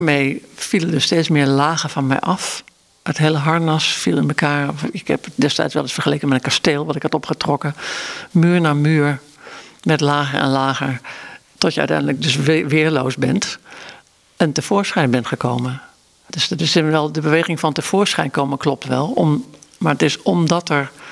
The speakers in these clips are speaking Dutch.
Daarmee vielen er steeds meer lagen van mij af. Het hele harnas viel in elkaar. Ik heb het destijds wel eens vergeleken met een kasteel wat ik had opgetrokken. Muur na muur, met lager en lager. Tot je uiteindelijk dus weerloos bent en tevoorschijn bent gekomen. Dus dat is wel de beweging van tevoorschijn komen klopt wel. Maar het is omdat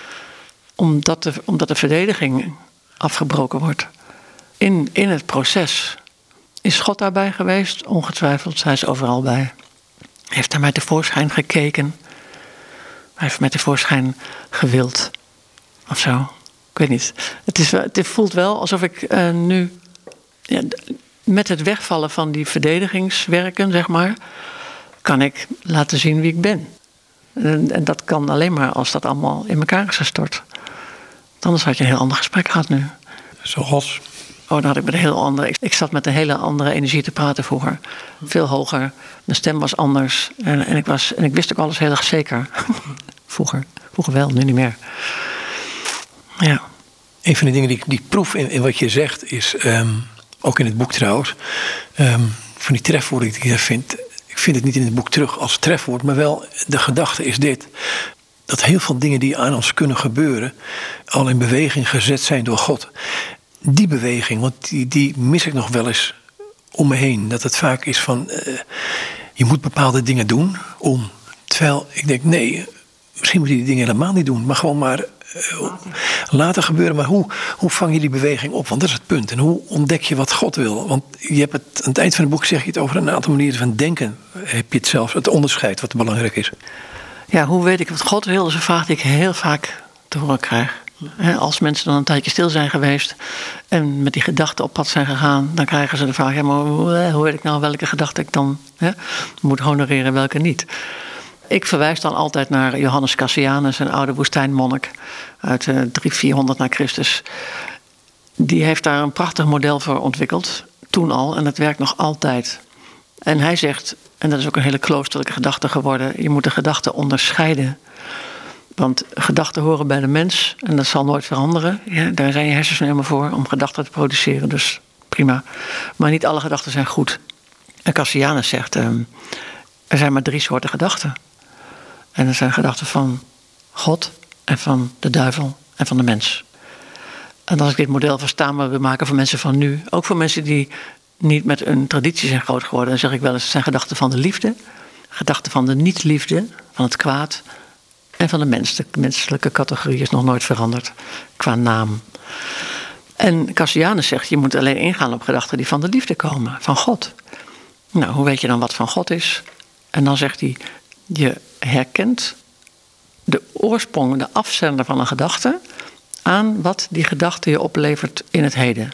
de verdediging afgebroken wordt. In het proces. Is God daarbij geweest? Ongetwijfeld, hij is overal bij. Hij heeft naar mij tevoorschijn gekeken. Hij heeft mij tevoorschijn gewild. Of zo. Ik weet niet. Het voelt wel alsof ik nu... Ja, met het wegvallen van die verdedigingswerken, zeg maar... kan ik laten zien wie ik ben. En dat kan alleen maar als dat allemaal in elkaar is gestort. Anders had je een heel ander gesprek gehad nu. Zoals? Dan had ik met een heel andere... Ik zat met een hele andere energie te praten vroeger. Veel hoger. Mijn stem was anders. En ik wist ook alles heel erg zeker. Vroeger wel, nu niet meer. Ja. Een van de dingen die ik proef in wat je zegt is... ook in het boek trouwens... van die trefwoorden die ik vind... Ik vind het niet in het boek terug als trefwoord... maar wel de gedachte is dit... dat heel veel dingen die aan ons kunnen gebeuren... al in beweging gezet zijn door God... Die beweging, want die mis ik nog wel eens om me heen. Dat het vaak is van, je moet bepaalde dingen doen om. Terwijl ik denk, nee, misschien moet je die dingen helemaal niet doen. Maar gewoon maar laten gebeuren. Maar hoe vang je die beweging op? Want dat is het punt. En hoe ontdek je wat God wil? Want je hebt het, aan het eind van het boek zeg je het over een aantal manieren van denken. Heb je het zelfs, het onderscheid wat belangrijk is. Ja, hoe weet ik wat God wil? Dat is een vraag die ik heel vaak te horen krijg. Als mensen dan een tijdje stil zijn geweest en met die gedachten op pad zijn gegaan, dan krijgen ze de vraag, ja, maar hoe weet ik nou welke gedachte ik dan moet honoreren, welke niet? Ik verwijs dan altijd naar Johannes Cassianus, een oude woestijnmonnik uit 300-400 na Christus. Die heeft daar een prachtig model voor ontwikkeld, toen al, en dat werkt nog altijd. En hij zegt, en dat is ook een hele kloosterlijke gedachte geworden, je moet de gedachten onderscheiden. Want gedachten horen bij de mens en dat zal nooit veranderen. Ja, daar zijn je hersens helemaal voor om gedachten te produceren, dus prima. Maar niet alle gedachten zijn goed. En Cassianus zegt, er zijn maar 3 soorten gedachten. En dat zijn gedachten van God en van de duivel en van de mens. En als ik dit model verstaanbaar wil maken voor mensen van nu, ook voor mensen die niet met een traditie zijn groot geworden, dan zeg ik wel eens, het zijn gedachten van de liefde, gedachten van de niet-liefde, van het kwaad. En van de mens. De menselijke categorie is nog nooit veranderd qua naam. En Cassianus zegt, je moet alleen ingaan op gedachten die van de liefde komen, van God. Nou, hoe weet je dan wat van God is? En dan zegt hij, je herkent de oorsprong, de afzender van een gedachte aan wat die gedachte je oplevert in het heden.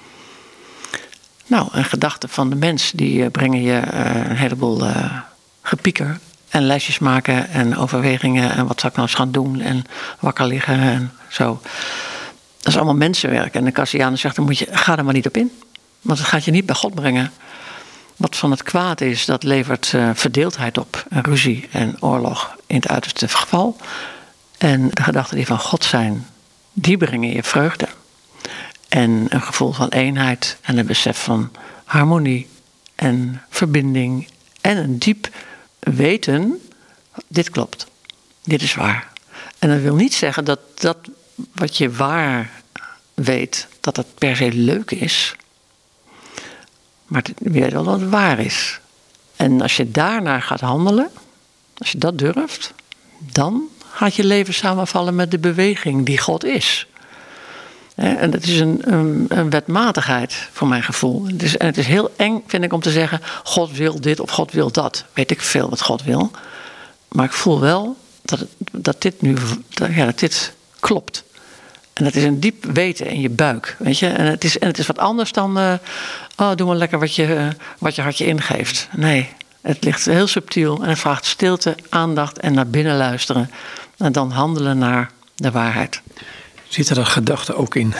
Nou, een gedachte van de mens, die brengen je een heleboel gepieker en lijstjes maken en overwegingen en wat zou ik nou eens gaan doen en wakker liggen en zo. Dat is allemaal mensenwerk. En de Cassianus zegt, ga er maar niet op in. Want het gaat je niet bij God brengen. Wat van het kwaad is, dat levert verdeeldheid op. En ruzie en oorlog in het uiterste geval. En de gedachten die van God zijn, die brengen je vreugde. En een gevoel van eenheid en een besef van harmonie en verbinding. En een diep weten, dit klopt. Dit is waar. En dat wil niet zeggen dat wat je waar weet, dat het per se leuk is. Maar je weet wel dat het waar is. En als je daarnaar gaat handelen, als je dat durft, dan gaat je leven samenvallen met de beweging die God is. En dat is een wetmatigheid voor mijn gevoel. Het is heel eng, vind ik, om te zeggen, God wil dit of God wil dat. Weet ik veel wat God wil. Maar ik voel wel dat dit klopt. En dat is een diep weten in je buik. Weet je? En het is wat anders dan, doe maar lekker wat je hartje ingeeft. Nee, het ligt heel subtiel en het vraagt stilte, aandacht en naar binnen luisteren. En dan handelen naar de waarheid. Zit er een gedachte ook in,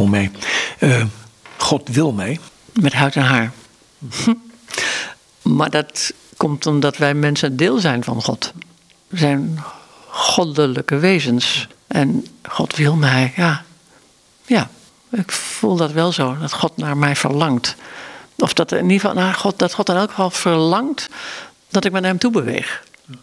God wil mij? Met huid en haar. Maar dat komt omdat wij mensen deel zijn van God. We zijn goddelijke wezens. En God wil mij, ja, ik voel dat wel zo. Dat God naar mij verlangt. Of dat in ieder geval, dat God in elk geval verlangt dat ik me naar hem toe beweeg.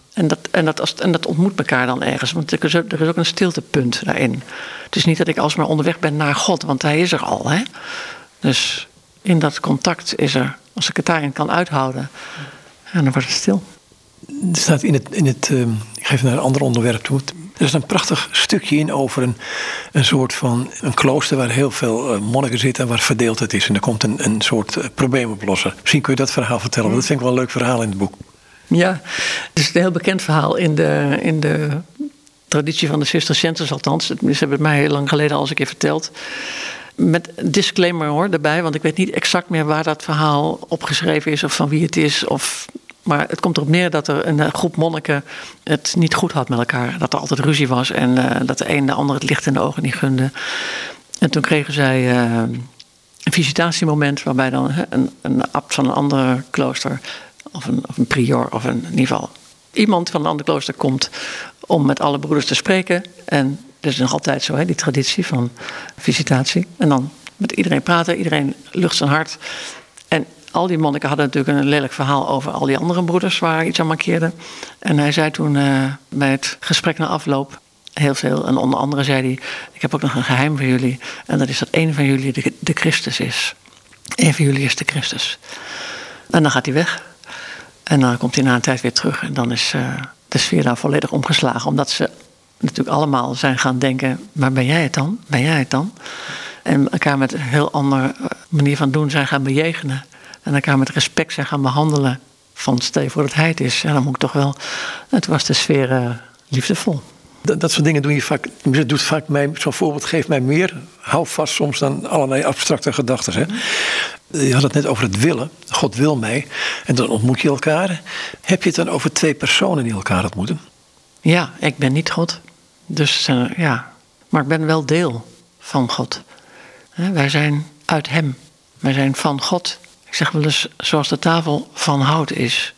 En dat ontmoet elkaar dan ergens. Want er is ook een stiltepunt daarin. Het is niet dat ik alsmaar onderweg ben naar God, want hij is er al. Hè? Dus in dat contact is er, als ik het daarin kan uithouden, en dan wordt het stil. Er staat ik geef naar een ander onderwerp toe. Er is een prachtig stukje in over een soort van een klooster waar heel veel monniken zitten en waar verdeeldheid is. En er komt een soort probleemoplosser. Misschien kun je dat verhaal vertellen, want dat vind ik wel een leuk verhaal in het boek. Ja, het is een heel bekend verhaal in de traditie van de Cisterciënters althans. Ze hebben het mij heel lang geleden al eens een keer verteld. Met disclaimer hoor, daarbij, want ik weet niet exact meer waar dat verhaal opgeschreven is of van wie het is. Maar het komt erop neer dat er een groep monniken het niet goed had met elkaar. Dat er altijd ruzie was en dat de een de ander het licht in de ogen niet gunde. En toen kregen zij een visitatiemoment waarbij dan een abt van een ander klooster, of een prior, of in ieder geval iemand van een ander klooster komt om met alle broeders te spreken. En dat is nog altijd zo, die traditie van visitatie. En dan met iedereen praten, iedereen lucht zijn hart. En al die monniken hadden natuurlijk een lelijk verhaal over al die andere broeders waar iets aan mankeerde. En hij zei toen bij het gesprek na afloop heel veel. En onder andere zei hij, ik heb ook nog een geheim voor jullie. En dat is dat één van jullie de Christus is. Eén van jullie is de Christus. En dan gaat hij weg. En dan komt hij na een tijd weer terug. En dan is de sfeer daar volledig omgeslagen. Omdat ze natuurlijk allemaal zijn gaan denken, maar ben jij het dan? Ben jij het dan? En elkaar met een heel andere manier van doen zijn gaan bejegenen. En elkaar met respect zijn gaan behandelen. Van stel je voor dat hij het is. Ja, dan moet ik toch wel. Het was de sfeer liefdevol. Dat soort dingen doe je vaak. Het doet vaak mij, zo'n voorbeeld geeft mij meer houvast soms dan allerlei abstracte gedachten. Hè? Je had het net over het willen. God wil mij. En dan ontmoet je elkaar. Heb je het dan over twee personen die elkaar ontmoeten? Ja, ik ben niet God. Dus ja. Maar ik ben wel deel van God. Wij zijn uit hem. Wij zijn van God. Ik zeg wel eens zoals de tafel van hout is.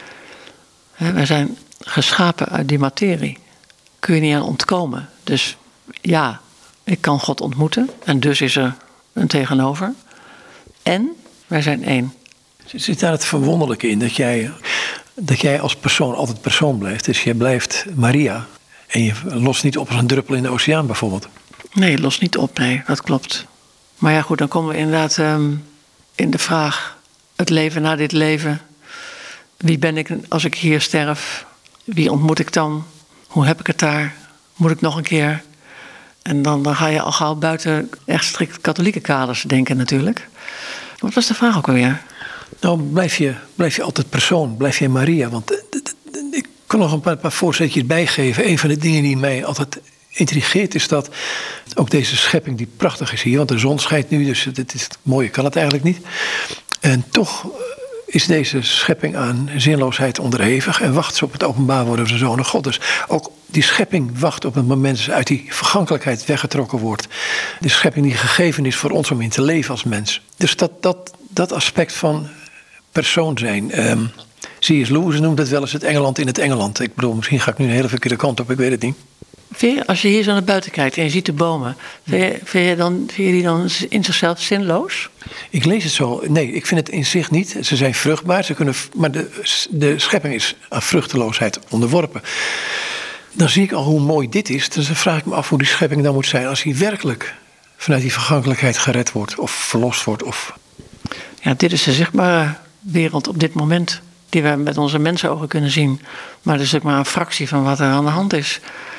Wij zijn geschapen uit die materie. Kun je niet aan ontkomen. Dus ja, ik kan God ontmoeten. En dus is er een tegenover. En wij zijn één. Zit daar het verwonderlijke in dat jij als persoon altijd persoon blijft? Dus jij blijft Maria. En je lost niet op als een druppel in de oceaan bijvoorbeeld. Nee, je lost niet op. Nee, dat klopt. Maar ja goed, dan komen we inderdaad in de vraag. Het leven na dit leven. Wie ben ik als ik hier sterf? Wie ontmoet ik dan? Hoe heb ik het daar? Moet ik nog een keer? En dan ga je al gauw buiten echt strikt katholieke kaders denken natuurlijk. Wat was de vraag ook alweer? Nou, blijf je altijd persoon. Blijf je Maria. Want ik kan nog een paar voorzetjes bijgeven. Een van de dingen die mij altijd intrigeert is dat ook deze schepping die prachtig is hier. Want de zon schijnt nu, dus het is mooie kan het eigenlijk niet. En toch is deze schepping aan zinloosheid onderhevig en wacht ze op het openbaar worden van de Zoon God. Dus ook die schepping wacht op het moment dat ze uit die vergankelijkheid weggetrokken wordt. De schepping die gegeven is voor ons om in te leven als mens. Dus dat aspect van persoon zijn. C.S. Lewis noemt het wel eens het Engeland in het Engeland. Ik bedoel, misschien ga ik nu een hele verkeerde kant op, ik weet het niet. Als je hier zo naar buiten kijkt en je ziet de bomen, vind je die dan in zichzelf zinloos? Ik lees het zo. Nee, ik vind het in zich niet. Ze zijn vruchtbaar, maar de schepping is aan vruchteloosheid onderworpen. Dan zie ik al hoe mooi dit is. Dus dan vraag ik me af hoe die schepping dan moet zijn als hij werkelijk vanuit die vergankelijkheid gered wordt of verlost wordt. Ja, dit is de zichtbare wereld op dit moment die we met onze mensenogen kunnen zien. Maar dat is ook maar een fractie van wat er aan de hand is.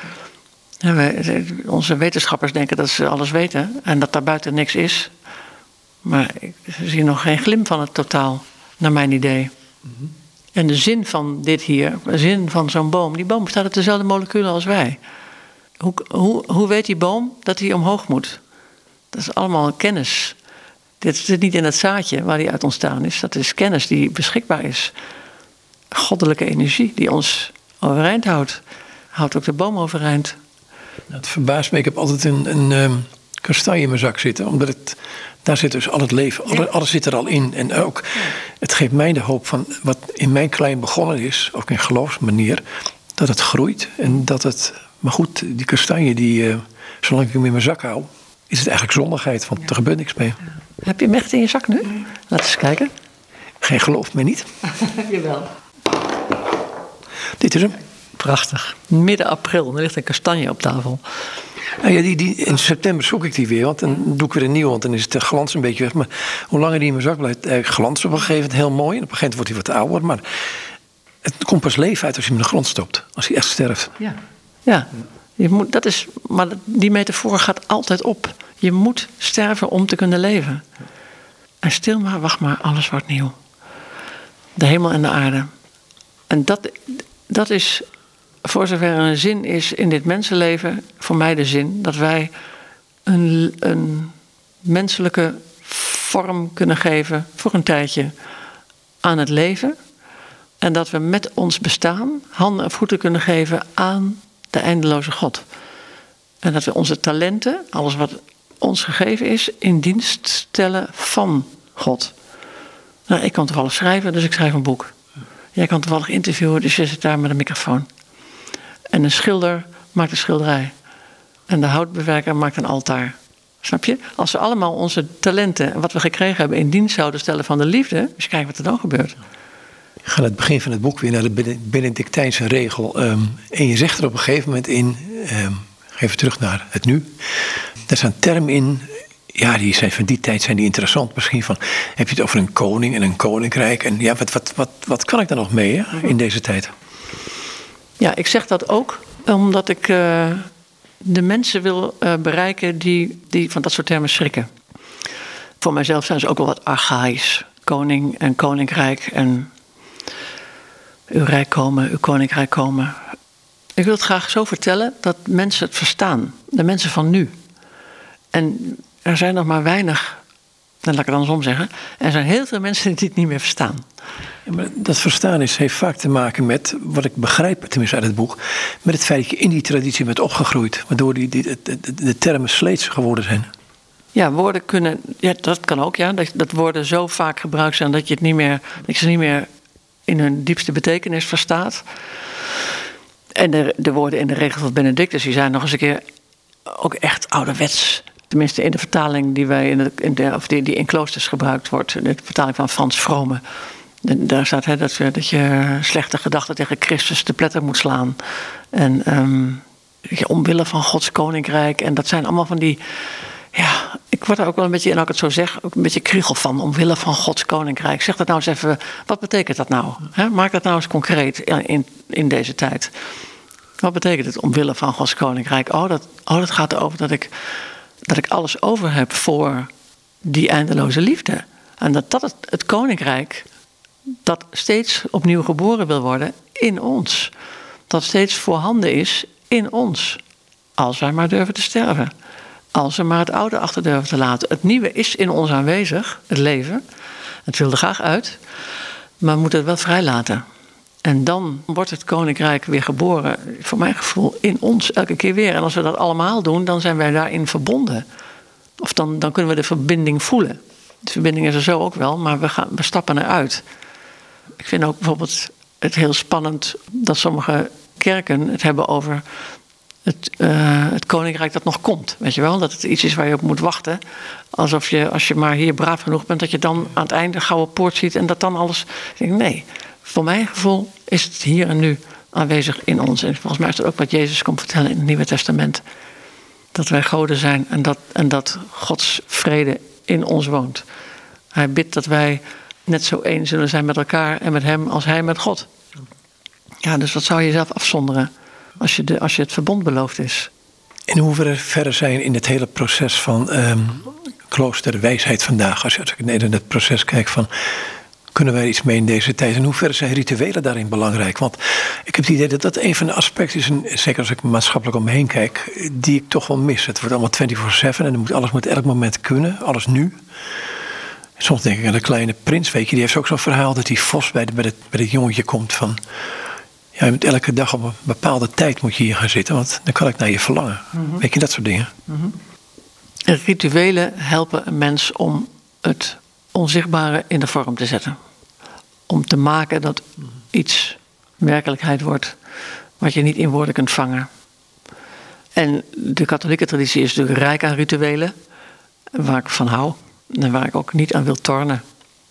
Onze wetenschappers denken dat ze alles weten en dat daar buiten niks is. Maar ik zie nog geen glimp van het totaal, naar mijn idee. Mm-hmm. En de zin van dit hier, de zin van zo'n boom, die boom bestaat uit dezelfde moleculen als wij. Hoe weet die boom dat hij omhoog moet? Dat is allemaal kennis. Dit zit niet in het zaadje waar die uit ontstaan is. Dat is kennis die beschikbaar is. Goddelijke energie die ons overeind houdt. Houdt ook de boom overeind. Het verbaast me. Ik heb altijd een kastanje in mijn zak zitten. Omdat daar zit dus al het leven. Ja. Alles zit er al in. En ook, het geeft mij de hoop van wat in mijn klein begonnen is. Ook in geloofsmanier. Dat het groeit. En dat het... Maar goed, die kastanje, zolang ik hem in mijn zak hou, is het eigenlijk zondigheid. Want er gebeurt niks mee. Ja. Heb je hem echt in je zak nu? Laat eens kijken. Geen geloof meer niet. Jawel. Dit is hem. Prachtig. Midden april, er ligt een kastanje op tafel. Nou ja, in september zoek ik die weer, want dan doe ik weer een nieuw, want dan is de glans een beetje weg. Maar hoe langer die in mijn zak blijft, glans op een gegeven moment heel mooi. En op een gegeven moment wordt hij wat ouder, maar het komt pas leven uit als je hem in de grond stopt. Als hij echt sterft. Ja. Maar die metafoor gaat altijd op. Je moet sterven om te kunnen leven. En stil maar, wacht maar, alles wordt nieuw. De hemel en de aarde. En dat is, voor zover er een zin is in dit mensenleven, voor mij de zin, dat wij een menselijke vorm kunnen geven voor een tijdje aan het leven. En dat we met ons bestaan handen en voeten kunnen geven aan de eindeloze God. En dat we onze talenten, alles wat ons gegeven is, in dienst stellen van God. Nou, ik kan toevallig schrijven, dus ik schrijf een boek. Jij kan toevallig interviewen, dus je zit daar met een microfoon. En een schilder maakt een schilderij. En de houtbewerker maakt een altaar. Snap je? Als we allemaal onze talenten en wat we gekregen hebben in dienst zouden stellen van de liefde, dus kijk wat er dan gebeurt. Ik ga aan het begin van het boek weer naar de Benedictijnse regel. En je zegt er op een gegeven moment in, even terug naar het nu. Daar staan termen in, ja, die zijn van die tijd zijn die interessant. Misschien van, heb je het over een koning en een koninkrijk. En ja, wat kan ik daar nog mee in deze tijd? Ja, ik zeg dat ook omdat ik de mensen wil bereiken die van dat soort termen schrikken. Voor mijzelf zijn ze ook wel wat archaïs. Koning en koninkrijk en uw rijk komen, uw koninkrijk komen. Ik wil het graag zo vertellen dat mensen het verstaan. De mensen van nu. En er zijn nog maar weinig, dan laat ik het andersom zeggen. Er zijn heel veel mensen die het niet meer verstaan. Ja, maar dat verstaan heeft vaak te maken met, wat ik begrijp, tenminste uit het boek, met het feit dat je in die traditie bent opgegroeid. Waardoor de termen sleets geworden zijn. Ja, woorden kunnen, ja, dat kan ook, ja. Dat woorden zo vaak gebruikt zijn dat je ze niet meer in hun diepste betekenis verstaat. En de woorden in de regel van Benedictus, die zijn nog eens een keer ook echt ouderwets. Tenminste in de vertaling die wij die in kloosters gebruikt wordt. De vertaling van Frans Vrome. Daar staat dat je slechte gedachten tegen Christus te pletter moet slaan. En omwille van Gods koninkrijk. En dat zijn allemaal van die. Ja, ik word er ook wel een beetje, en als ik het zo zeg, ook een beetje kriegel van. Omwille van Gods koninkrijk. Zeg dat nou eens even. Wat betekent dat nou? Maak dat nou eens concreet in deze tijd. Wat betekent het omwille van Gods koninkrijk? Dat gaat erover dat ik alles over heb voor die eindeloze liefde. En dat het koninkrijk dat steeds opnieuw geboren wil worden in ons. Dat steeds voorhanden is in ons. Als wij maar durven te sterven. Als we maar het oude achter durven te laten. Het nieuwe is in ons aanwezig, het leven. Het wil er graag uit. Maar we moeten het wel vrijlaten. En dan wordt het koninkrijk weer geboren, voor mijn gevoel, in ons elke keer weer. En als we dat allemaal doen, dan zijn wij daarin verbonden. Of dan kunnen we de verbinding voelen. De verbinding is er zo ook wel, maar we stappen eruit. Ik vind ook bijvoorbeeld het heel spannend dat sommige kerken het hebben over het koninkrijk dat nog komt. Weet je wel, dat het iets is waar je op moet wachten. Alsof je, als je maar hier braaf genoeg bent, dat je dan aan het einde een gouden poort ziet en dat dan alles. Ik denk, nee, voor mijn gevoel is het hier en nu aanwezig in ons. En volgens mij is dat ook wat Jezus komt vertellen in het Nieuwe Testament. Dat wij goden zijn en dat Gods vrede in ons woont. Hij bidt dat wij net zo één zullen zijn met elkaar en met hem als hij met God. Ja, dus wat zou je zelf afzonderen als je het verbond beloofd is? In hoeverre verder zijn in het hele proces van kloosterwijsheid vandaag? Als ik naar het proces kijk van, kunnen wij iets mee in deze tijd? En hoe ver zijn rituelen daarin belangrijk? Want ik heb het idee dat dat een van de aspecten is, en zeker als ik maatschappelijk om me heen kijk, die ik toch wel mis. Het wordt allemaal 24/7 en alles moet elk moment kunnen, alles nu. Soms denk ik aan de kleine prins, weet je, die heeft ook zo'n verhaal dat die vos bij het jongetje komt van, ja, je moet elke dag op een bepaalde tijd moet je hier gaan zitten, want dan kan ik naar je verlangen. Mm-hmm. Weet je, dat soort dingen. Mm-hmm. Rituelen helpen een mens om het onzichtbare in de vorm te zetten. Om te maken dat iets werkelijkheid wordt wat je niet in woorden kunt vangen. En de katholieke traditie is natuurlijk rijk aan rituelen, waar ik van hou en waar ik ook niet aan wil tornen.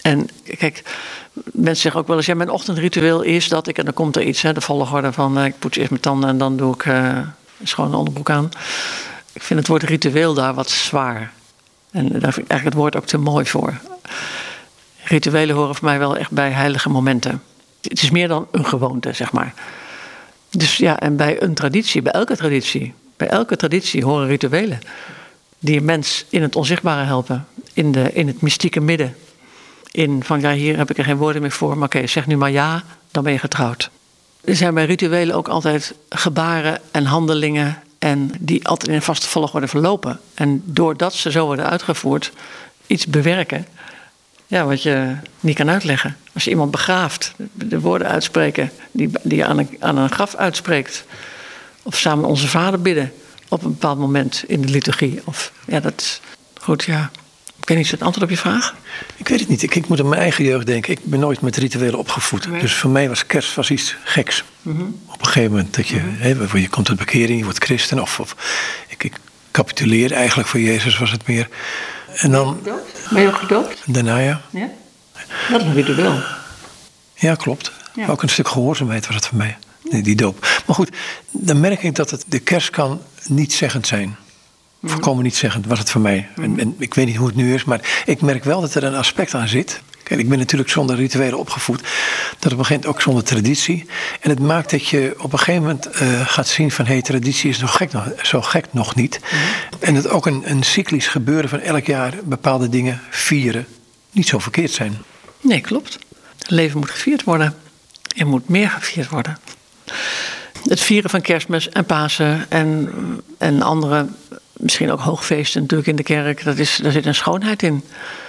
En kijk, mensen zeggen ook wel eens, ja, mijn ochtendritueel is dat ik, en dan komt er iets, de volgorde van ik poets eerst mijn tanden en dan doe ik een schone onderbroek aan. Ik vind het woord ritueel daar wat zwaar. En daar vind ik eigenlijk het woord ook te mooi voor. Rituelen horen voor mij wel echt bij heilige momenten. Het is meer dan een gewoonte, zeg maar. Dus ja, en bij een traditie, bij elke traditie horen rituelen. Die een mens in het onzichtbare helpen. In het mystieke midden. In van, ja, hier heb ik er geen woorden meer voor. Maar oké, zeg nu maar ja, dan ben je getrouwd. Er zijn bij rituelen ook altijd gebaren en handelingen. En die altijd in een vaste volgorde verlopen. En doordat ze zo worden uitgevoerd, iets bewerken. Ja, wat je niet kan uitleggen. Als je iemand begraaft, de woorden uitspreken die je aan een graf uitspreekt. Of samen Onze Vader bidden op een bepaald moment in de liturgie. Of, ja, dat is goed, ja. Ik weet niet, is het antwoord op je vraag? Ik weet het niet. Ik moet aan mijn eigen jeugd denken. Ik ben nooit met rituelen opgevoed. Nee. Dus voor mij was kerst iets geks. Mm-hmm. Op een gegeven moment dat je komt tot bekering, je wordt christen. Of ik capituleer eigenlijk voor Jezus, was het meer. En dan, ben je ook gedoopt? Daarna, ja. Dat is een ritueel. Ja, klopt. Ja. Ook een stuk gehoorzaamheid was het voor mij, die doop. Maar goed, dan merk ik dat de kerst kan niet zeggend zijn. Volkomen niet zeggend was het voor mij. En ik weet niet hoe het nu is, maar ik merk wel dat er een aspect aan zit. Kijk, ik ben natuurlijk zonder rituelen opgevoed. Dat op een gegeven moment ook zonder traditie. En het maakt dat je op een gegeven moment gaat zien van, traditie is zo gek nog niet. En dat ook een cyclisch gebeuren van elk jaar bepaalde dingen vieren niet zo verkeerd zijn. Nee, klopt. Het leven moet gevierd worden. Er moet meer gevierd worden. Het vieren van Kerstmis en Pasen en andere, misschien ook hoogfeesten natuurlijk in de kerk, daar zit een schoonheid in.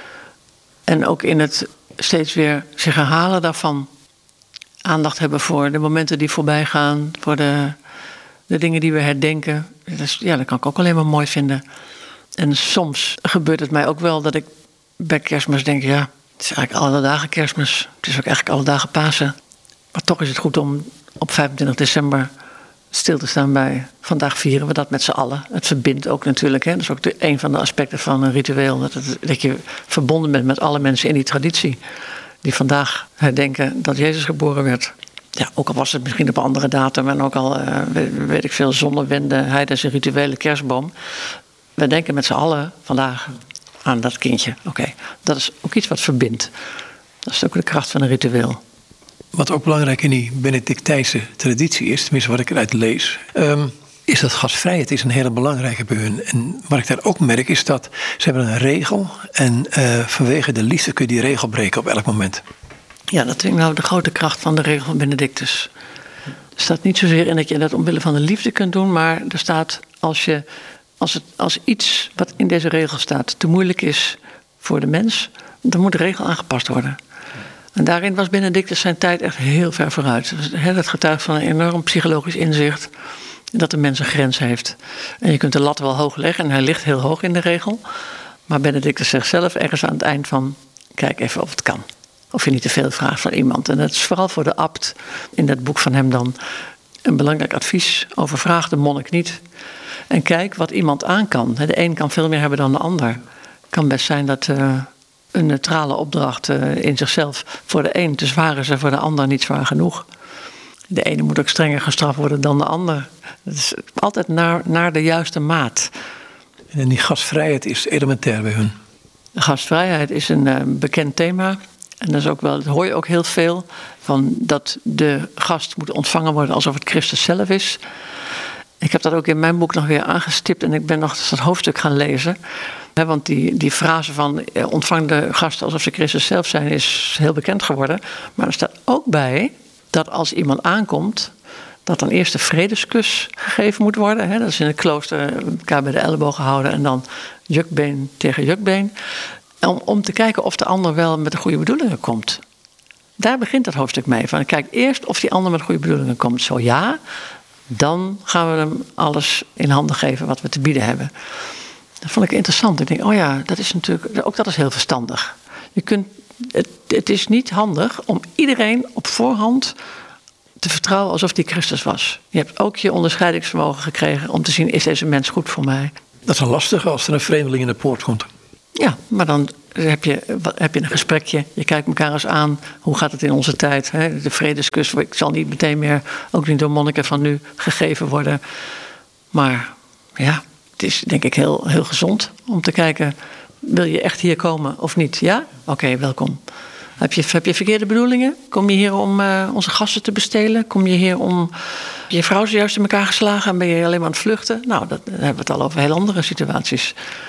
En ook in het steeds weer zich herhalen daarvan. Aandacht hebben voor de momenten die voorbij gaan, voor de dingen die we herdenken. Dus, ja, dat kan ik ook alleen maar mooi vinden. En soms gebeurt het mij ook wel dat ik bij Kerstmis denk, ja, het is eigenlijk alle dagen Kerstmis. Het is ook eigenlijk alle dagen Pasen. Maar toch is het goed om op 25 december stil te staan bij. Vandaag vieren we dat met z'n allen. Het verbindt ook natuurlijk. Hè? Dat is ook een van de aspecten van een ritueel. Dat je verbonden bent met alle mensen in die traditie. Die vandaag herdenken dat Jezus geboren werd. Ja, ook al was het misschien op een andere datum. En ook al, weet ik veel, zonnewende, heidens een rituele kerstboom. We denken met z'n allen vandaag aan dat kindje. Oké, dat is ook iets wat verbindt. Dat is ook de kracht van een ritueel. Wat ook belangrijk in die Benedictijnse traditie is, tenminste wat ik eruit lees, is dat gastvrijheid is een hele belangrijke bij hun. En wat ik daar ook merk is dat ze hebben een regel en vanwege de liefde kun je die regel breken op elk moment. Ja, dat vind ik nou de grote kracht van de regel van Benedictus. Er staat niet zozeer in dat je dat omwille van de liefde kunt doen, maar er staat als iets wat in deze regel staat te moeilijk is voor de mens, dan moet de regel aangepast worden. En daarin was Benedictus zijn tijd echt heel ver vooruit. Dat getuigt van een enorm psychologisch inzicht. Dat de mens een grens heeft. En je kunt de lat wel hoog leggen. En hij ligt heel hoog in de regel. Maar Benedictus zegt zelf ergens aan het eind van, kijk even of het kan. Of je niet te veel vraagt van iemand. En dat is vooral voor de abt in dat boek van hem dan een belangrijk advies. Overvraag de monnik niet. En kijk wat iemand aan kan. De een kan veel meer hebben dan de ander. Het kan best zijn dat een neutrale opdracht in zichzelf voor de een te zwaar is en voor de ander niet zwaar genoeg. De ene moet ook strenger gestraft worden dan de ander. Het is altijd naar de juiste maat. En die gastvrijheid is elementair bij hun. De gastvrijheid is een bekend thema. En dat is ook wel, dat hoor je ook heel veel. Van dat de gast moet ontvangen worden alsof het Christus zelf is. Ik heb dat ook in mijn boek nog weer aangestipt. En ik ben nog dat hoofdstuk gaan lezen. Want die frase van ontvang de gasten alsof ze Christus zelf zijn is heel bekend geworden. Maar er staat ook bij dat als iemand aankomt, dat dan eerst de vredeskus gegeven moet worden. Dat is in het klooster elkaar bij de elleboog houden en dan jukbeen tegen jukbeen. Om te kijken of de ander wel met de goede bedoelingen komt. Daar begint dat hoofdstuk mee. Van, kijk eerst of die ander met goede bedoelingen komt. Zo ja, dan gaan we hem alles in handen geven wat we te bieden hebben. Dat vond ik interessant. Ik denk, oh ja, dat is natuurlijk, ook dat is heel verstandig. Het is niet handig om iedereen op voorhand te vertrouwen alsof die Christus was. Je hebt ook je onderscheidingsvermogen gekregen om te zien, is deze mens goed voor mij? Dat is een lastige als er een vreemdeling in de poort komt. Ja, maar dan heb je een gesprekje. Je kijkt elkaar eens aan. Hoe gaat het in onze tijd? Hè? De vredeskus. Ik zal niet meteen meer, ook niet door monniken van nu, gegeven worden. Maar ja, het is denk ik heel, heel gezond om te kijken. Wil je echt hier komen of niet? Ja? Oké, welkom. Heb je verkeerde bedoelingen? Kom je hier om onze gasten te bestelen? Kom je hier om je vrouw zojuist in elkaar geslagen en ben je alleen maar aan het vluchten? Nou, dan hebben we het al over heel andere situaties.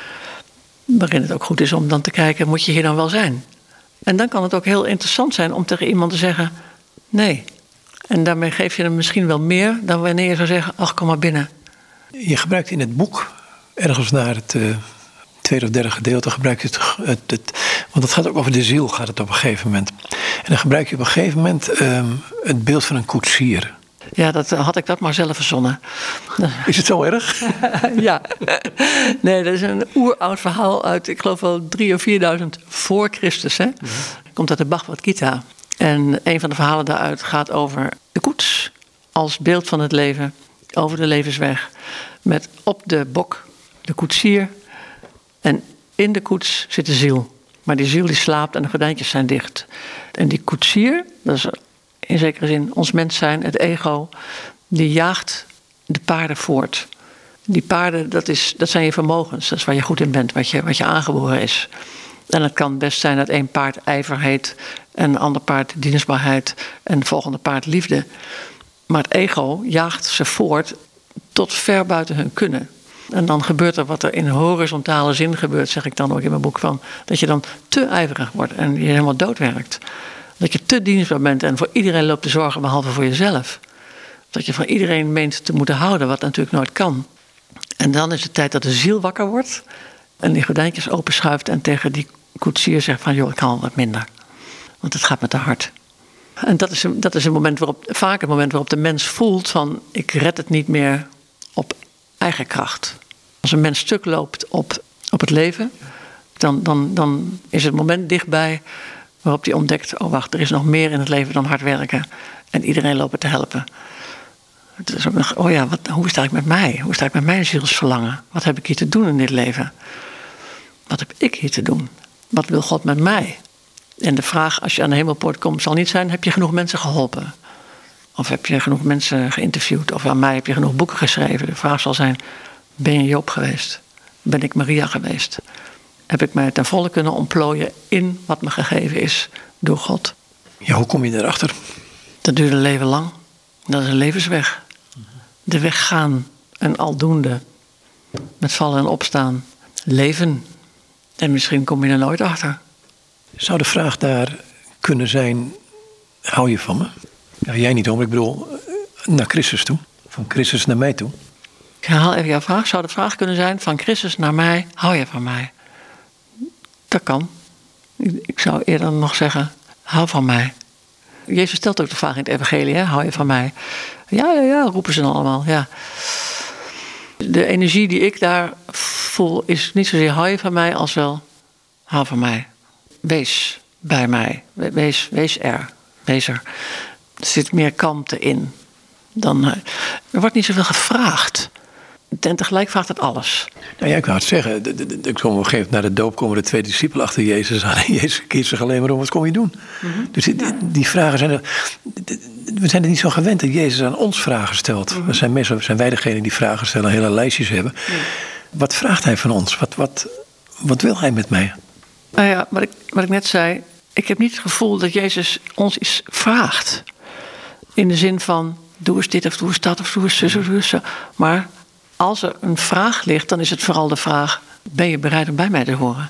Waarin het ook goed is om dan te kijken, moet je hier dan wel zijn? En dan kan het ook heel interessant zijn om tegen iemand te zeggen, nee. En daarmee geef je hem misschien wel meer dan wanneer je zou zeggen, ach, kom maar binnen. Je gebruikt in het boek, ergens naar het tweede of derde gedeelte, gebruik je want het gaat ook over de ziel, gaat het op een gegeven moment. En dan gebruik je op een gegeven moment het beeld van een koetsier. Ja, had ik dat maar zelf verzonnen. Is het zo erg? Ja. Nee, dat is een oeroud verhaal uit, ik geloof wel 3.000 of 4.000 voor Christus. Hè? Ja. Komt uit de Bhagavad Gita. En een van de verhalen daaruit gaat over de koets als beeld van het leven, over de levensweg. Met op de bok de koetsier en in de koets zit de ziel. Maar die ziel die slaapt en de gordijntjes zijn dicht. En die koetsier, dat is in zekere zin ons mens zijn, het ego, die jaagt de paarden voort. Die paarden, dat zijn je vermogens. Dat is waar je goed in bent, wat je aangeboren is. En het kan best zijn dat één paard ijver heet, en een ander paard dienstbaarheid en het volgende paard liefde. Maar het ego jaagt ze voort tot ver buiten hun kunnen. En dan gebeurt er wat er in horizontale zin gebeurt, zeg ik dan ook in mijn boek van, dat je dan te ijverig wordt en je helemaal doodwerkt. Dat je te dienstbaar bent en voor iedereen loopt te zorgen behalve voor jezelf. Dat je van iedereen meent te moeten houden, wat natuurlijk nooit kan. En dan is het tijd dat de ziel wakker wordt en die gordijntjes openschuift en tegen die koetsier zegt van, joh, ik kan wat minder. Want het gaat me te hard. En dat is vaak een moment waarop de mens voelt van, ik red het niet meer op eigen kracht. Als een mens stuk loopt op het leven, dan is het moment dichtbij waarop hij ontdekt, oh wacht, er is nog meer in het leven dan hard werken. En iedereen lopen te helpen. Het is ook nog, oh ja, hoe sta ik met mij? Hoe sta ik met mijn zielsverlangen? Wat heb ik hier te doen in dit leven? Wat heb ik hier te doen? Wat wil God met mij? En de vraag, als je aan de hemelpoort komt, zal niet zijn, heb je genoeg mensen geholpen? Of heb je genoeg mensen geïnterviewd? Of aan mij heb je genoeg boeken geschreven? De vraag zal zijn, ben je Job geweest? Ben ik Maria geweest? Heb ik mij ten volle kunnen ontplooien in wat me gegeven is door God? Ja, hoe kom je daarachter? Dat duurt een leven lang. Dat is een levensweg. De weg gaan en aldoende. Met vallen en opstaan. Leven. En misschien kom je er nooit achter. Zou de vraag daar kunnen zijn, hou je van me? Ja, jij niet hoor, maar ik bedoel, naar Christus toe. Van Christus naar mij toe. Ik herhaal even jouw vraag. Zou de vraag kunnen zijn, van Christus naar mij, hou je van mij? Dat kan. Ik zou eerder nog zeggen, hou van mij. Jezus stelt ook de vraag in het evangelie, hè? Hou je van mij? Ja, roepen ze dan allemaal, ja. De energie die ik daar voel is niet zozeer hou je van mij, als wel hou van mij. Wees bij mij. Wees er. Wees er. Er zit meer kalmte in. Er wordt niet zoveel gevraagd. En tegelijk vraagt het alles. Nou ja, ik wou het zeggen. Op een gegeven moment na de doop komen de 2 discipelen achter Jezus aan. En Jezus keert zich alleen maar om, wat kom je doen? Mm-hmm. Dus die vragen zijn we zijn er niet zo gewend dat Jezus aan ons vragen stelt. Mm-hmm. Zijn wij degene die vragen stellen, hele lijstjes hebben. Mm. Wat vraagt hij van ons? Wat wil hij met mij? Nou ja, wat ik net zei. Ik heb niet het gevoel dat Jezus ons iets vraagt. In de zin van, doe eens dit of doe eens dat of doe eens zo, doe eens zo. Maar als er een vraag ligt, dan is het vooral de vraag, ben je bereid om bij mij te horen?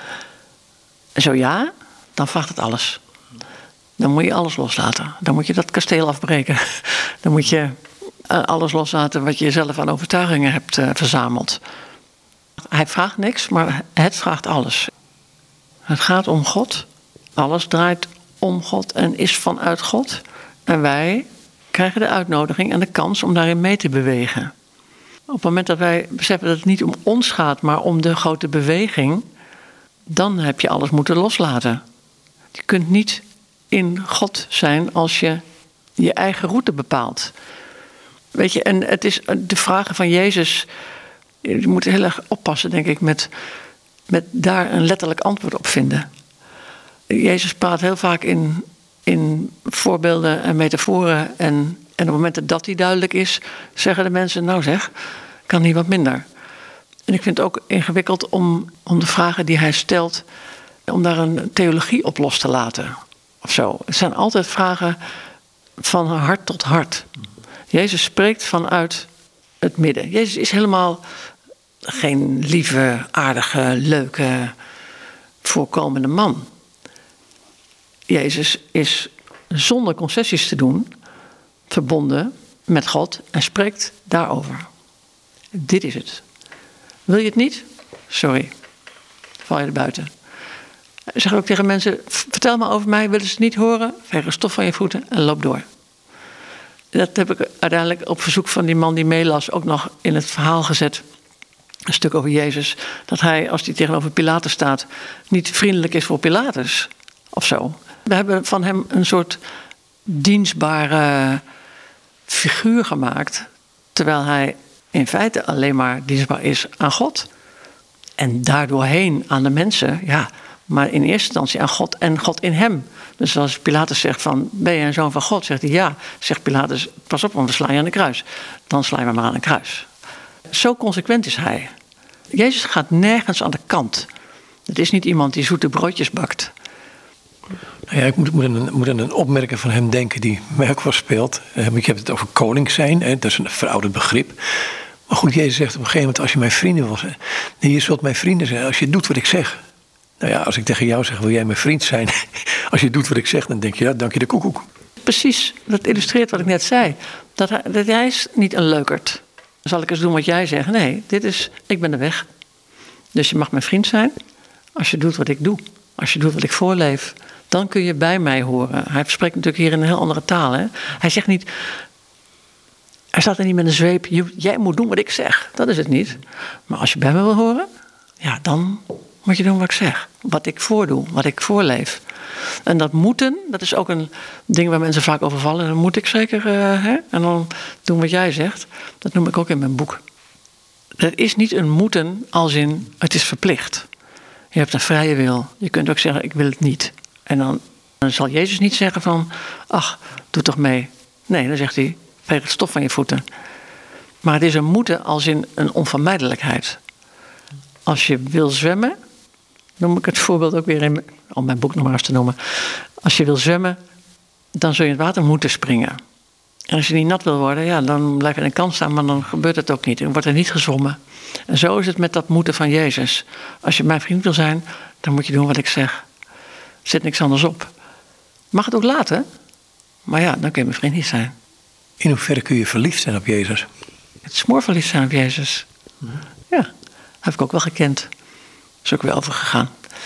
En zo ja, dan vraagt het alles. Dan moet je alles loslaten. Dan moet je dat kasteel afbreken. Dan moet je alles loslaten wat je zelf aan overtuigingen hebt verzameld. Hij vraagt niks, maar het vraagt alles. Het gaat om God. Alles draait om God en is vanuit God. En wij krijgen de uitnodiging en de kans om daarin mee te bewegen. Op het moment dat wij beseffen dat het niet om ons gaat, maar om de grote beweging, dan heb je alles moeten loslaten. Je kunt niet in God zijn als je je eigen route bepaalt. Weet je, en het is de vragen van Jezus. Je moet heel erg oppassen, denk ik, met met daar een letterlijk antwoord op vinden. Jezus praat heel vaak in voorbeelden en metaforen. En op het moment dat die duidelijk is, zeggen de mensen, nou zeg, kan niet wat minder. En ik vind het ook ingewikkeld om de vragen die hij stelt, om daar een theologie op los te laten. Of zo. Het zijn altijd vragen van hart tot hart. Jezus spreekt vanuit het midden. Jezus is helemaal geen lieve, aardige, leuke, voorkomende man. Jezus is zonder concessies te doen verbonden met God en spreekt daarover. Dit is het. Wil je het niet? Sorry. Val je er buiten. Ik zeg ook tegen mensen, vertel maar over mij, willen ze het niet horen? Veeg er stof van je voeten en loop door. Dat heb ik uiteindelijk op verzoek van die man die meelas ook nog in het verhaal gezet. Een stuk over Jezus. Dat hij, als hij tegenover Pilatus staat, niet vriendelijk is voor Pilatus. Of zo. We hebben van hem een soort dienstbare figuur gemaakt. Terwijl hij in feite alleen maar dienstbaar is aan God. En daardoorheen aan de mensen. Ja, maar in eerste instantie aan God en God in hem. Dus als Pilatus zegt van, ben je een zoon van God? Zegt hij ja. Zegt Pilatus, pas op, want we slaan je aan de kruis. Dan slaan we maar aan een kruis. Zo consequent is hij. Jezus gaat nergens aan de kant. Het is niet iemand die zoete broodjes bakt. Nou ja, ik moet aan een opmerking van hem denken die mij ook wel speelt. Ik heb het over koning zijn, dat is een verouderd begrip. Maar goed, Jezus zegt op een gegeven moment, als je mijn vrienden wil zijn. Nee, je zult mijn vrienden zijn als je doet wat ik zeg. Nou ja, als ik tegen jou zeg, wil jij mijn vriend zijn? Als je doet wat ik zeg, dan denk je, ja, dank je de koekoek. Precies, dat illustreert wat ik net zei. Dat hij is niet een leukert. Zal ik eens doen wat jij zegt? Nee, ik ben de weg. Dus je mag mijn vriend zijn als je doet wat ik doe. Als je doet wat ik voorleef. Dan kun je bij mij horen. Hij spreekt natuurlijk hier in een heel andere taal. Hè? Hij zegt niet, hij staat er niet met een zweep. Jij moet doen wat ik zeg. Dat is het niet. Maar als je bij me wil horen, ja, dan moet je doen wat ik zeg. Wat ik voordoe, wat ik voorleef. En dat moeten, dat is ook een ding waar mensen vaak over vallen. Dan moet ik zeker, hè? En dan doen wat jij zegt. Dat noem ik ook in mijn boek. Dat is niet een moeten als in, het is verplicht. Je hebt een vrije wil. Je kunt ook zeggen, ik wil het niet. En dan zal Jezus niet zeggen van, ach, doe toch mee. Nee, dan zegt hij, veeg het stof van je voeten. Maar het is een moeten als in een onvermijdelijkheid. Als je wil zwemmen, noem ik het voorbeeld ook weer om mijn boek nog maar eens te noemen. Als je wil zwemmen, dan zul je in het water moeten springen. En als je niet nat wil worden, ja, dan blijf je in de kant staan, maar dan gebeurt het ook niet. Dan wordt er niet gezwommen. En zo is het met dat moeten van Jezus. Als je mijn vriend wil zijn, dan moet je doen wat ik zeg. Er zit niks anders op. Mag het ook laten, maar ja, dan kun je mijn vriend niet zijn. In hoeverre kun je verliefd zijn op Jezus? Het smoorverliefd zijn op Jezus. Ja, heb ik ook wel gekend. Is ook wel over gegaan.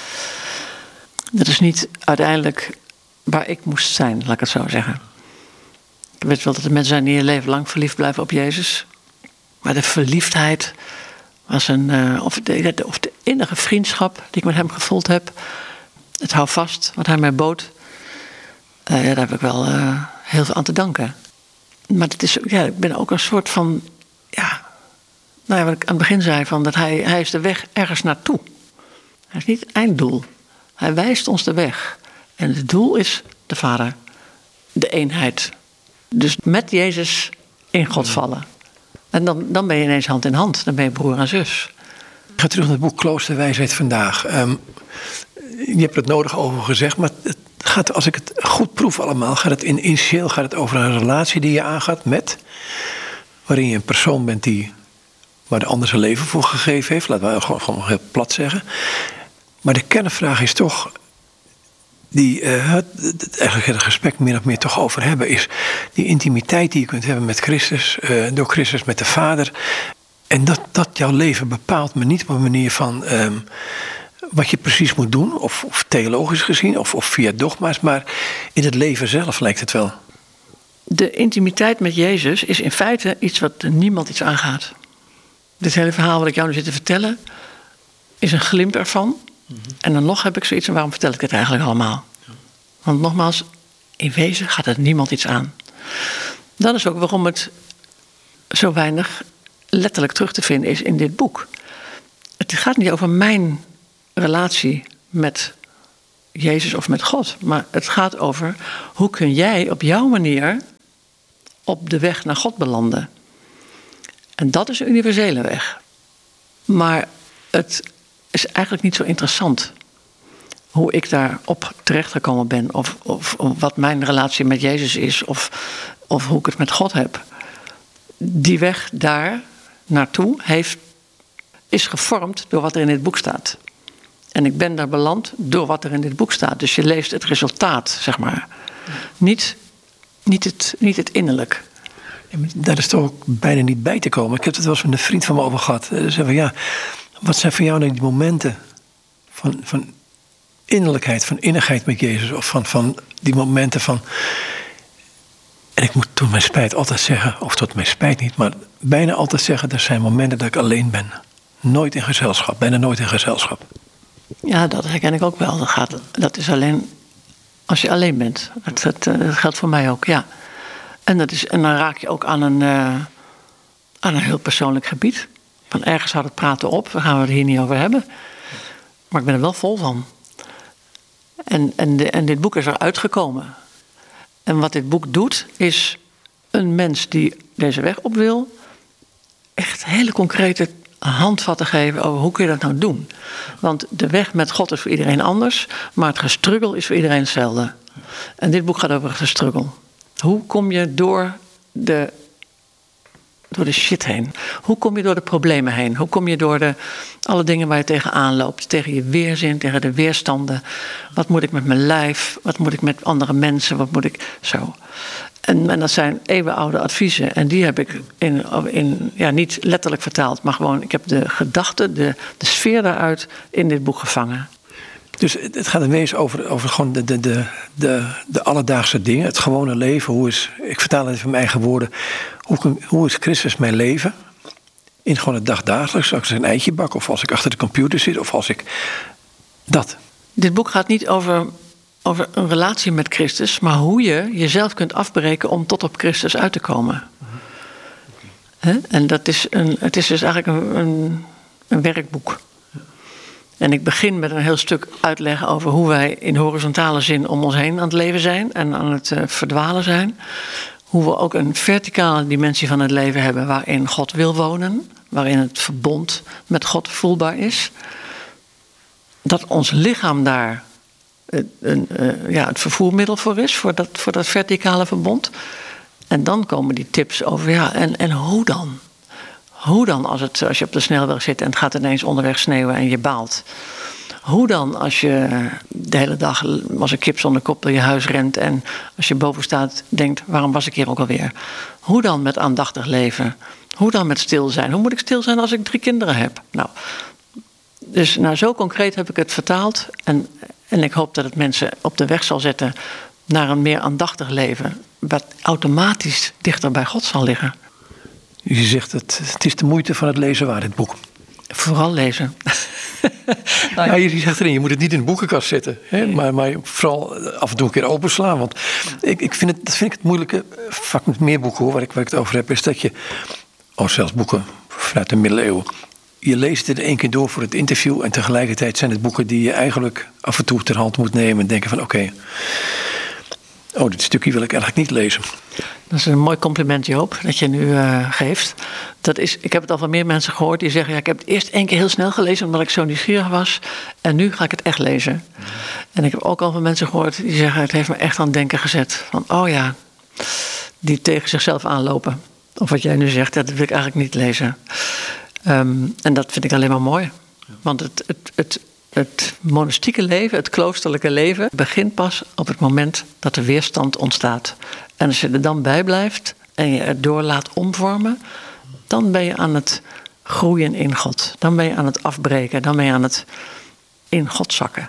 Dat is niet uiteindelijk waar ik moest zijn, laat ik het zo zeggen. Ik weet wel dat er mensen zijn die hun leven lang verliefd blijven op Jezus. Maar de verliefdheid was of de innige vriendschap die ik met hem gevoeld heb. Het hou vast wat hij mij bood. Daar heb ik wel heel veel aan te danken. Maar het is, ja, ik ben ook een soort van, ja, nou ja, wat ik aan het begin zei, van dat hij is de weg ergens naartoe. Hij is niet het einddoel. Hij wijst ons de weg. En het doel is de Vader. De eenheid. Dus met Jezus in God vallen. En dan ben je ineens hand in hand. Dan ben je broer en zus. Ik ga terug naar het boek Kloosterwijsheid vandaag. Je hebt het nodig over gezegd, maar het gaat, als ik het goed proef allemaal, gaat het initieel over een relatie die je aangaat met, waarin je een persoon bent waar de ander zijn leven voor gegeven heeft. Laten we gewoon heel plat zeggen. Maar de kernvraag is toch, eigenlijk het gesprek min of meer toch over hebben, is die intimiteit die je kunt hebben met Christus, door Christus met de Vader. En dat jouw leven bepaalt, maar niet op een manier van wat je precies moet doen, of theologisch gezien, of via dogma's, maar in het leven zelf lijkt het wel. De intimiteit met Jezus is in feite iets wat niemand iets aangaat. Dit hele verhaal wat ik jou nu zit te vertellen, is een glimp ervan. En dan nog heb ik zoiets, en waarom vertel ik het eigenlijk allemaal? Want nogmaals, in wezen gaat het niemand iets aan. Dat is ook waarom het zo weinig letterlijk terug te vinden is in dit boek. Het gaat niet over mijn relatie met Jezus of met God. Maar het gaat over hoe kun jij op jouw manier op de weg naar God belanden. En dat is een universele weg. Maar het is eigenlijk niet zo interessant hoe ik daarop terechtgekomen ben. Of wat mijn relatie met Jezus is. Of hoe ik het met God heb. Die weg daar naartoe is gevormd door wat er in dit boek staat. En ik ben daar beland door wat er in dit boek staat. Dus je leest het resultaat, zeg maar. Niet het innerlijk. Daar is toch ook bijna niet bij te komen. Ik heb het wel eens met een vriend van me over gehad. Ze zei van wat zijn voor jou nou die momenten van innerlijkheid, van innigheid met Jezus? Of van die momenten van... En ik moet tot mijn spijt altijd zeggen, of tot mijn spijt niet, maar bijna altijd zeggen, er zijn momenten dat ik alleen ben. Nooit in gezelschap, bijna nooit in gezelschap. Ja, dat herken ik ook wel. Dat is alleen als je alleen bent. Dat geldt voor mij ook, ja. En dan raak je ook aan een heel persoonlijk gebied. Van ergens houdt het praten op, daar gaan we het hier niet over hebben. Maar ik ben er wel vol van. En dit boek is eruit gekomen. En wat dit boek doet, is een mens die deze weg op wil, echt hele concrete handvatten geven over hoe kun je dat nou doen. Want de weg met God is voor iedereen anders, maar het gestruggel is voor iedereen hetzelfde. En dit boek gaat over het gestruggel. Hoe kom je door de shit heen? Hoe kom je door de problemen heen? Hoe kom je door alle dingen waar je tegenaan loopt? Tegen je weerzin, tegen de weerstanden. Wat moet ik met mijn lijf? Wat moet ik met andere mensen? Wat moet ik zo? En dat zijn eeuwenoude adviezen. En die heb ik niet letterlijk vertaald, maar gewoon, ik heb de gedachte, de sfeer daaruit in dit boek gevangen. Dus het gaat in wezen over gewoon de alledaagse dingen, het gewone leven. Ik vertaal het even in mijn eigen woorden. Hoe is Christus mijn leven? In gewoon het dagdagelijks, als ik een eitje bak, of als ik achter de computer zit, of als ik dat. Dit boek gaat niet over een relatie met Christus, maar hoe je jezelf kunt afbreken om tot op Christus uit te komen. En het is dus eigenlijk een werkboek. En ik begin met een heel stuk uitleggen over hoe wij in horizontale zin om ons heen aan het leven zijn en aan het verdwalen zijn. Hoe we ook een verticale dimensie van het leven hebben waarin God wil wonen, waarin het verbond met God voelbaar is. Dat ons lichaam daar het vervoermiddel voor is, voor dat verticale verbond. En dan komen die tips over, en hoe dan? Hoe dan als je op de snelweg zit en het gaat ineens onderweg sneeuwen en je baalt? Hoe dan als je de hele dag als een kip zonder kop door je huis rent en als je boven staat denkt, waarom was ik hier ook alweer? Hoe dan met aandachtig leven? Hoe dan met stil zijn? Hoe moet ik stil zijn als ik 3 kinderen heb? Dus zo concreet heb ik het vertaald en ik hoop dat het mensen op de weg zal zetten naar een meer aandachtig leven, wat automatisch dichter bij God zal liggen. Je zegt het is de moeite van het lezen waard, dit boek. Vooral lezen. Je zegt erin, je moet het niet in de boekenkast zetten. Hè? Maar vooral af en toe een keer openslaan. Want dat vind ik het moeilijke, vaak met meer boeken hoor, waar ik het over heb, is dat je, zelfs boeken vanuit de middeleeuwen, je leest het in 1 keer door voor het interview en tegelijkertijd zijn het boeken die je eigenlijk af en toe ter hand moet nemen en denken van oké, dit stukje wil ik eigenlijk niet lezen. Dat is een mooi compliment, Joop, dat je nu geeft. Ik heb het al van meer mensen gehoord die zeggen, ik heb het eerst 1 keer heel snel gelezen omdat ik zo nieuwsgierig was. En nu ga ik het echt lezen. En ik heb ook al van mensen gehoord die zeggen, het heeft me echt aan het denken gezet. Van, die tegen zichzelf aanlopen. Of wat jij nu zegt, dat wil ik eigenlijk niet lezen. En dat vind ik alleen maar mooi. Want het monastieke leven, het kloosterlijke leven, begint pas op het moment dat er weerstand ontstaat. En als je er dan bij blijft en je het door laat omvormen, dan ben je aan het groeien in God. Dan ben je aan het afbreken, dan ben je aan het in God zakken.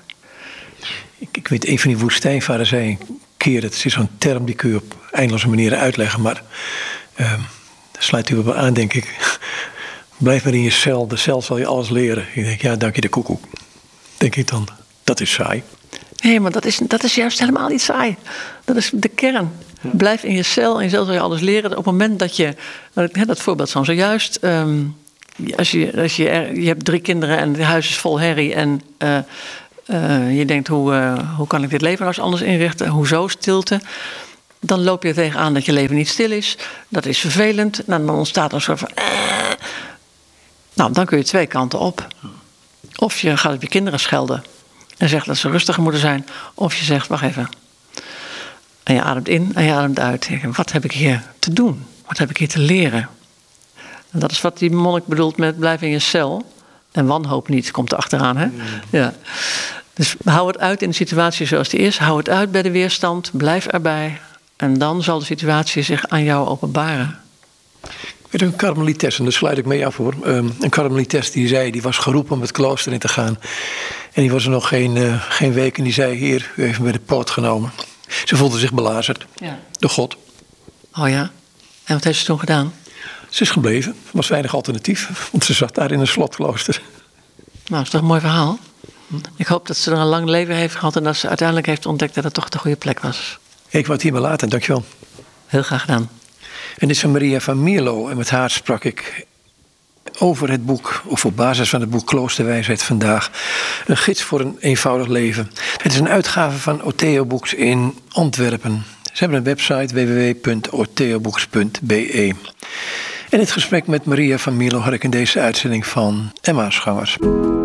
Ik weet, een van die woestijnvaders zei een keer, het is zo'n term die kun je op eindeloze manieren uitleggen, maar daar sluit u op aan, denk ik. Blijf maar in je cel, de cel zal je alles leren. Ik denk, dank je de koekoek. Denk ik dan, dat is saai. Nee, maar dat is juist helemaal niet saai. Dat is de kern. Ja. Blijf in je cel en je cel zal je alles leren. Op het moment dat je, dat voorbeeld van zojuist, Je hebt 3 kinderen en het huis is vol herrie en je denkt, hoe kan ik dit leven nou eens anders inrichten? Hoezo stilte? Dan loop je tegenaan dat je leven niet stil is. Dat is vervelend. Nou, dan ontstaat er een soort van... Nou, dan kun je 2 kanten op. Of je gaat op je kinderen schelden en zegt dat ze rustiger moeten zijn. Of je zegt, wacht even. En je ademt in en je ademt uit. Wat heb ik hier te doen? Wat heb ik hier te leren? En dat is wat die monnik bedoelt met blijf in je cel. En wanhoop niet, komt er achteraan. Hè? Ja. Dus hou het uit in de situatie zoals die is. Hou het uit bij de weerstand. Blijf erbij. En dan zal de situatie zich aan jou openbaren. Weet je, een karmelites, en daar sluit ik mee af hoor. Een karmelites die was geroepen om het klooster in te gaan. En die was er nog geen week en die zei, Heer, u heeft me bij de poot genomen. Ze voelde zich belazerd door God. Oh ja? En wat heeft ze toen gedaan? Ze is gebleven. Er was weinig alternatief, want ze zat daar in een slotklooster. Nou, dat is toch een mooi verhaal. Ik hoop dat ze er een lang leven heeft gehad en dat ze uiteindelijk heeft ontdekt dat het toch de goede plek was. Ik wou het hierbij laten, dankjewel. Heel graag gedaan. En dit is van Maria van Mierlo. En met haar sprak ik over het boek, of op basis van het boek Kloosterwijsheid vandaag. Een gids voor een eenvoudig leven. Het is een uitgave van Otheo Books in Antwerpen. Ze hebben een website www.otheobooks.be. En het gesprek met Maria van Mierlo had ik in deze uitzending van Emmausgangers.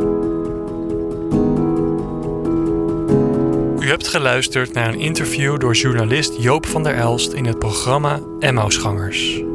U hebt geluisterd naar een interview door journalist Joop van der Elst in het programma Emmausgangers.